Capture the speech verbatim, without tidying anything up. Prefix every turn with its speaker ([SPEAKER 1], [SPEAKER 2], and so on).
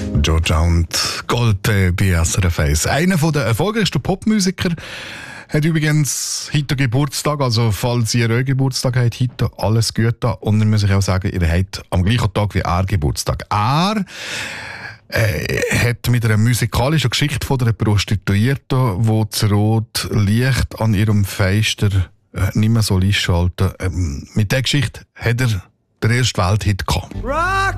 [SPEAKER 1] Georgia und Gold äh, bei S R F eins. Einer der erfolgreichsten Popmusiker hat übrigens heute Geburtstag. Also falls ihr euren Geburtstag habt, heute alles Gute. Und dann muss ich auch sagen, ihr habt am gleichen Tag wie er Geburtstag. Er äh, hat mit einer musikalischen Geschichte von einer Prostituierten, die das rote Licht an ihrem Fenster äh, nicht mehr so einschalten. Ähm, mit dieser Geschichte hat er den ersten Welthit gehabt.
[SPEAKER 2] Rock